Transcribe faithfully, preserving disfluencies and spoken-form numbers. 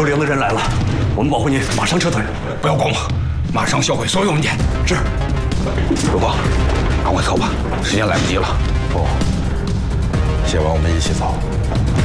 营的人来了，我们保护您，马上撤退。 不要管我，马上销毁所有文件。 是。 如光，赶快走吧，时间来不及了。 不，写完我们一起走。